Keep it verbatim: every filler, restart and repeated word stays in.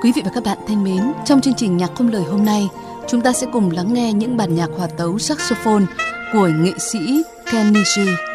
Quý vị và các bạn thân mến, trong chương trình Nhạc Không Lời hôm nay, chúng ta sẽ cùng lắng nghe những bản nhạc hòa tấu saxophone của nghệ sĩ Kenny G.